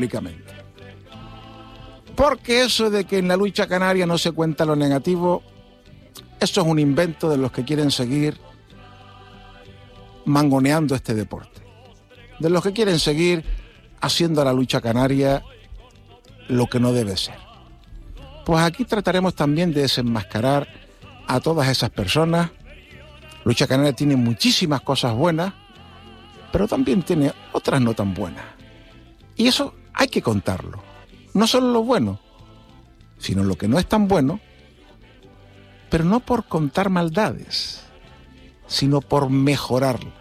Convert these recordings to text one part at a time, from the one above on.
públicamente. Porque eso de que en la lucha canaria no se cuenta lo negativo, eso es un invento de los que quieren seguir mangoneando este deporte. De los que quieren seguir haciendo a la lucha canaria lo que no debe ser. Pues aquí trataremos también de desenmascarar a todas esas personas. Lucha canaria tiene muchísimas cosas buenas, pero también tiene otras no tan buenas. Y eso hay que contarlo. No solo lo bueno, sino lo que no es tan bueno, pero no por contar maldades, sino por mejorarla.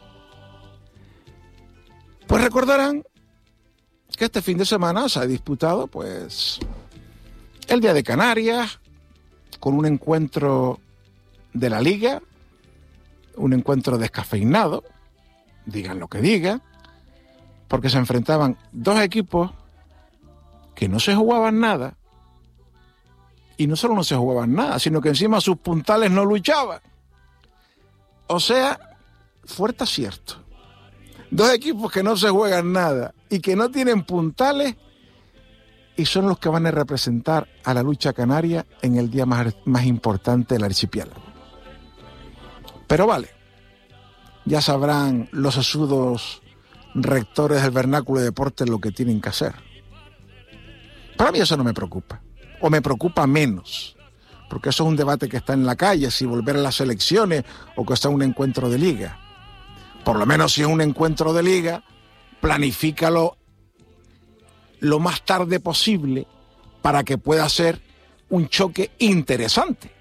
Pues recordarán que este fin de semana se ha disputado, pues, el Día de Canarias, con un encuentro de la Liga, un encuentro descafeinado, digan lo que digan, porque se enfrentaban dos equipos que no se jugaban nada, y no solo no se jugaban nada, sino que encima sus puntales no luchaban. O sea, fuerte acierto. Dos equipos que no se juegan nada y que no tienen puntales y son los que van a representar a la lucha canaria en el día más importante del archipiélago. Pero vale, ya sabrán los sesudos rectores del vernáculo de deportes lo que tienen que hacer. Para mí eso no me preocupa, o me preocupa menos, porque eso es un debate que está en la calle, si volver a las elecciones o que sea un encuentro de liga. Por lo menos si es un encuentro de liga, planifícalo lo más tarde posible para que pueda ser un choque interesante.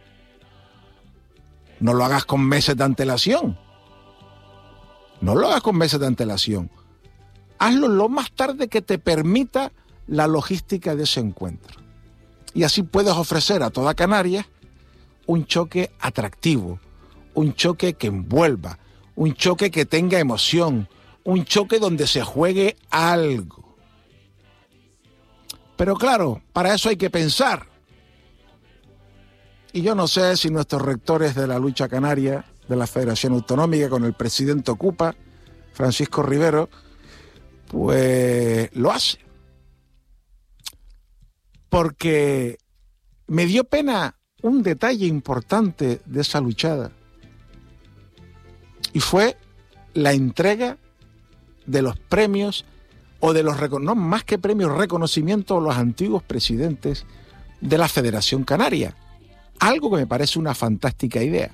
No lo hagas con meses de antelación. No lo hagas con meses de antelación. Hazlo lo más tarde que te permita la logística de ese encuentro. Y así puedes ofrecer a toda Canarias un choque atractivo, un choque que envuelva, un choque que tenga emoción, un choque donde se juegue algo. Pero claro, para eso hay que pensar. Y yo no sé si nuestros rectores de la lucha canaria, de la Federación Autonómica, con el presidente Ocupa, Francisco Rivero, pues lo hace. Porque me dio pena un detalle importante de esa luchada. Y fue la entrega de los premios, o de los, no más que premios, reconocimientos a los antiguos presidentes de la Federación Canaria. Algo que me parece una fantástica idea.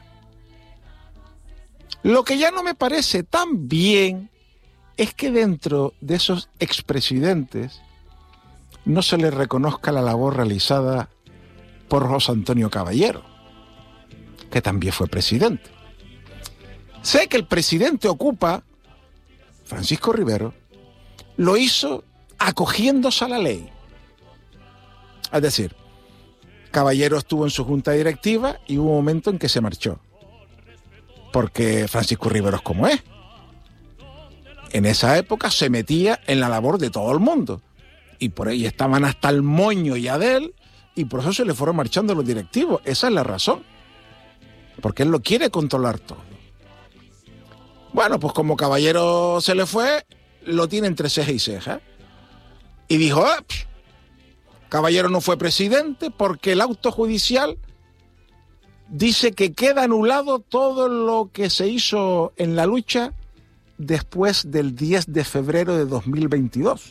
Lo que ya no me parece tan bien es que dentro de esos expresidentes no se les reconozca la labor realizada por José Antonio Caballero, que también fue presidente. Sé que el presidente Ocupa, Francisco Rivero, lo hizo acogiéndose a la ley. Es decir, Caballero estuvo en su junta directiva y hubo un momento en que se marchó. Porque Francisco Rivero es como es. En esa época se metía en la labor de todo el mundo. Y por ahí estaban hasta el moño ya de él, y por eso se le fueron marchando los directivos. Esa es la razón. Porque él lo quiere controlar todo. Bueno, pues como Caballero se le fue, lo tiene entre ceja y ceja. Y dijo, Caballero no fue presidente porque el auto judicial dice que queda anulado todo lo que se hizo en la lucha después del 10 de febrero de 2022.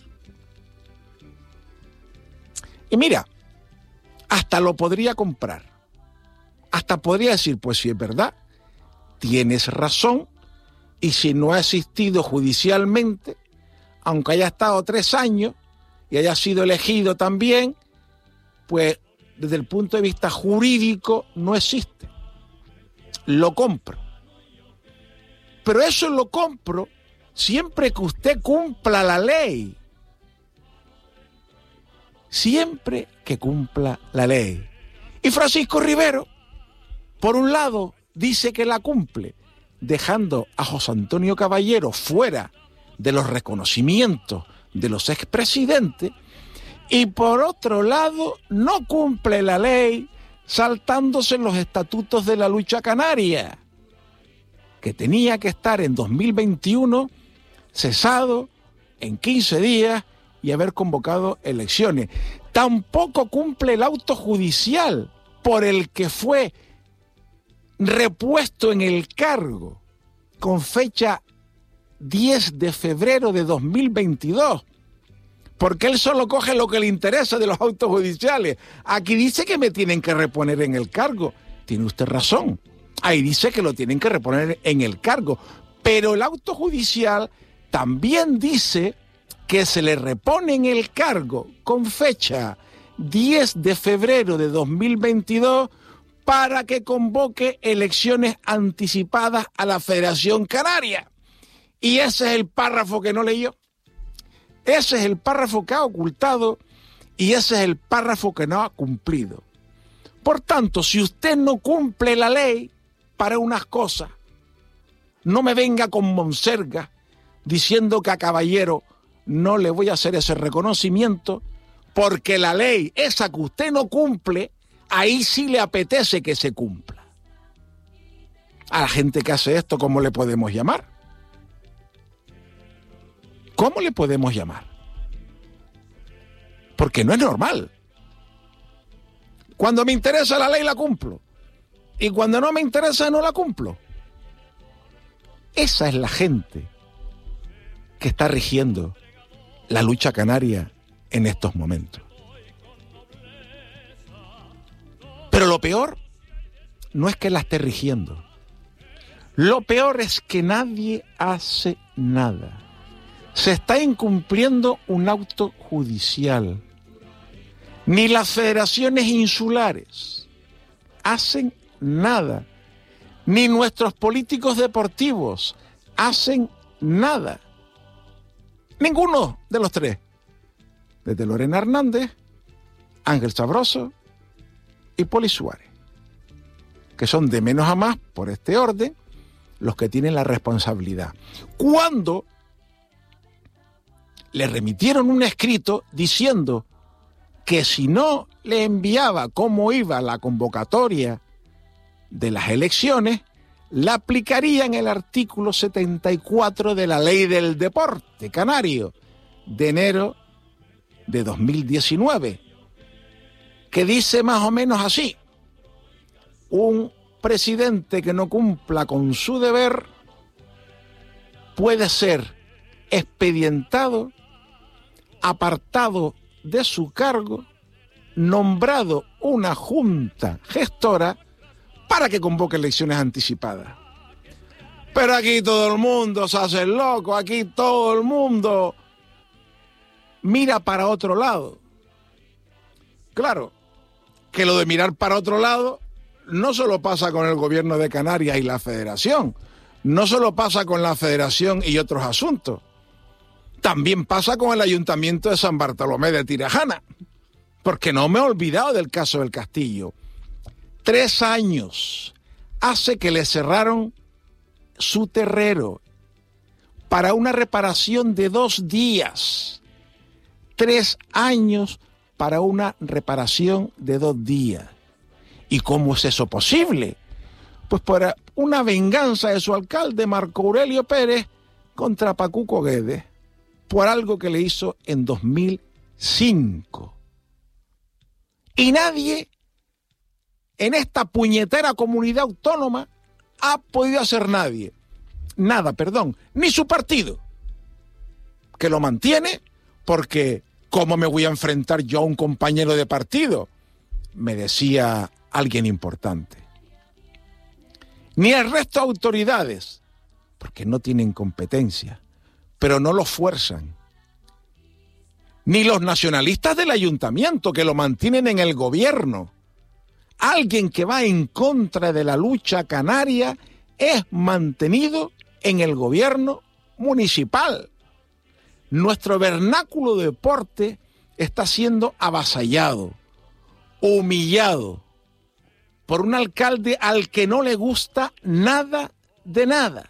Y mira, hasta lo podría comprar. Hasta podría decir, pues si es verdad, tienes razón, y si no ha existido judicialmente, aunque haya estado 3 años y haya sido elegido también, pues desde el punto de vista jurídico no existe. Lo compro. Pero eso lo compro siempre que usted cumpla la ley. Siempre que cumpla la ley. Y Francisco Rivero, por un lado, dice que la cumple, dejando a José Antonio Caballero fuera de los reconocimientos de los expresidentes, y por otro lado no cumple la ley saltándose los estatutos de la lucha canaria, que tenía que estar en 2021 cesado en 15 días y haber convocado elecciones. Tampoco cumple el auto judicial por el que fue repuesto en el cargo con fecha 10 de febrero de 2022. Porque él solo coge lo que le interesa de los autos judiciales. Aquí dice que me tienen que reponer en el cargo. Tiene usted razón. Ahí dice que lo tienen que reponer en el cargo. Pero el auto judicial también dice que se le repone en el cargo con fecha 10 de febrero de 2022 para que convoque elecciones anticipadas a la Federación Canaria. Y ese es el párrafo que no leyó. Ese es el párrafo que ha ocultado y ese es el párrafo que no ha cumplido. Por tanto, si usted no cumple la ley para unas cosas, no me venga con monserga diciendo que a caballero no le voy a hacer ese reconocimiento, porque la ley, esa que usted no cumple, ahí sí le apetece que se cumpla. A la gente que hace esto, ¿cómo le podemos llamar? ¿Cómo le podemos llamar? Porque no es normal. Cuando me interesa la ley la cumplo. Y cuando no me interesa no la cumplo. Esa es la gente que está rigiendo la lucha canaria en estos momentos. Pero lo peor no es que la esté rigiendo. Lo peor es que nadie hace nada. Se está incumpliendo un auto judicial. Ni las federaciones insulares hacen nada. Ni nuestros políticos deportivos hacen nada. Ninguno de los tres. Desde Lorena Hernández, Ángel Sabroso y Poli Suárez, que son de menos a más, por este orden, los que tienen la responsabilidad. Cuando le remitieron un escrito diciendo que si no le enviaba cómo iba la convocatoria de las elecciones, le aplicarían el artículo 74 de la Ley del Deporte Canario de enero de 2019, que dice más o menos así: un presidente que no cumpla con su deber puede ser expedientado, apartado de su cargo, nombrado una junta gestora para que convoque elecciones anticipadas. Pero aquí todo el mundo se hace loco, aquí todo el mundo mira para otro lado. Claro, que lo de mirar para otro lado no solo pasa con el gobierno de Canarias y la federación, no solo pasa con la federación y otros asuntos, también pasa con el Ayuntamiento de San Bartolomé de Tirajana, porque no me he olvidado del caso del Castillo. 3 años hace que le cerraron su terrero para una reparación de 2 días. 3 años para una reparación de 2 días. ¿Y cómo es eso posible? Pues por una venganza de su alcalde, Marco Aurelio Pérez, contra Pacuco Guedes, por algo que le hizo en 2005. Y nadie en esta puñetera comunidad autónoma ha podido hacer nada, ni su partido, que lo mantiene, porque ¿cómo me voy a enfrentar yo a un compañero de partido?, me decía alguien importante. Ni el resto de autoridades, porque no tienen competencia, pero no lo fuerzan. Ni los nacionalistas del ayuntamiento, que lo mantienen en el gobierno. Alguien que va en contra de la lucha canaria es mantenido en el gobierno municipal. Nuestro vernáculo de deporte está siendo avasallado, humillado por un alcalde al que no le gusta nada de nada,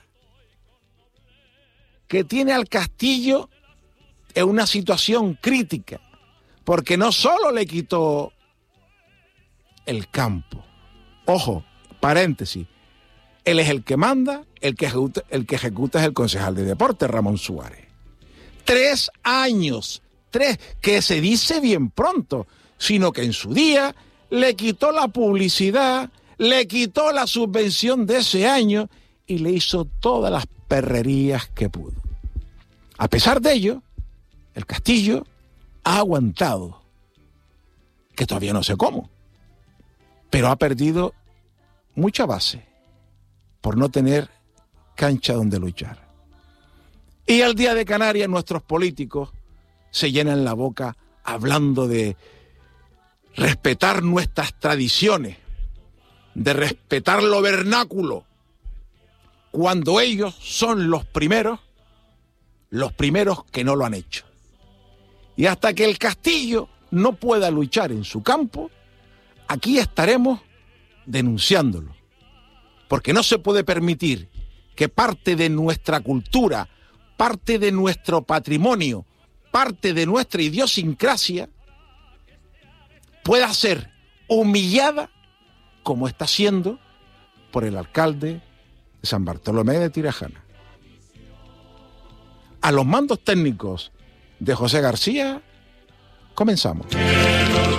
que tiene al Castillo en una situación crítica, porque no solo le quitó el campo. Ojo, paréntesis, él es el que manda, el que ejecuta es el concejal de deporte, Ramón Suárez. 3 años 3, que se dice bien pronto, sino que en su día le quitó la publicidad, le quitó la subvención de ese año y le hizo todas las perrerías que pudo. A pesar de ello, el Castillo ha aguantado, que todavía no sé cómo, pero ha perdido mucha base por no tener cancha donde luchar. Y el día de Canarias nuestros políticos se llenan la boca hablando de respetar nuestras tradiciones, de respetar lo vernáculo, cuando ellos son los primeros que no lo han hecho. Y hasta que el Castillo no pueda luchar en su campo, aquí estaremos denunciándolo. Porque no se puede permitir que parte de nuestra cultura, parte de nuestro patrimonio, parte de nuestra idiosincrasia pueda ser humillada como está siendo por el alcalde de San Bartolomé de Tirajana. A los mandos técnicos de José García, comenzamos.